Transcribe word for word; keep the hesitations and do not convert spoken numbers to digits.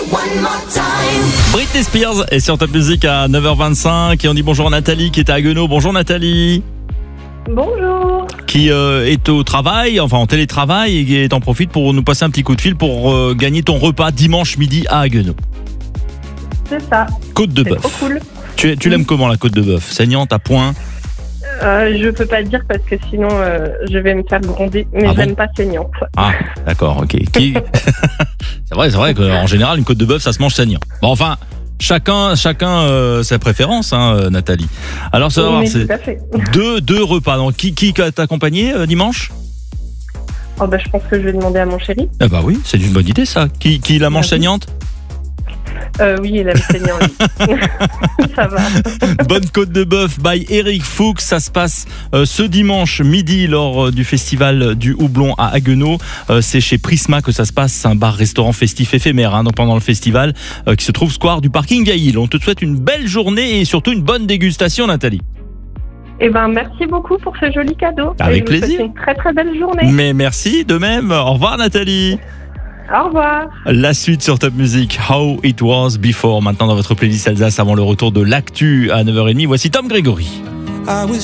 Britney Spears est sur Top Music à neuf heures vingt-cinq et on dit bonjour à Nathalie qui est à Haguenau. Bonjour Nathalie. Bonjour. Qui euh, est au travail, enfin en télétravail et t'en profites pour nous passer un petit coup de fil pour euh, gagner ton repas dimanche midi à Haguenau. C'est ça. Côte de C'est bœuf. trop cool. Tu, tu l'aimes comment la côte de bœuf? Saignante à point? Euh, je peux pas le dire parce que sinon euh, je vais me faire gronder, mais Ah je bon l'aime pas saignante. Ah, d'accord, ok. Qui... c'est vrai, c'est vrai qu'en général, une côte de bœuf, ça se mange saignant. Bon, enfin, chacun, chacun euh, sa préférence, hein, euh, Nathalie. Alors, ça va voir, Oui, c'est tout à fait. deux, deux repas. Donc, qui, qui t'a accompagné euh, dimanche? Oh bah, je pense que je vais demander à mon chéri. Ah bah oui, c'est une bonne idée ça. Qui, qui la mange Ah oui. saignante? Euh, oui, il aime saignant, lui. Ça va. Bonne côte de bœuf by Eric Fuchs. Ça se passe euh, ce dimanche midi lors euh, du festival du Houblon à Haguenau. Euh, c'est chez Prisma que ça se passe. C'est un bar-restaurant festif éphémère hein, donc pendant le festival euh, qui se trouve square du parking Vieille-Île. On te souhaite une belle journée et surtout une bonne dégustation, Nathalie. Eh ben, merci beaucoup pour ce joli cadeau. Avec Et je vous plaisir. souhaite une très très belle journée. Mais merci de même. Au revoir, Nathalie. Au revoir. La suite sur Top Music, How It Was Before. Maintenant dans votre playlist Alsace avant le retour de l'actu à neuf heures trente. Voici Tom Grégory.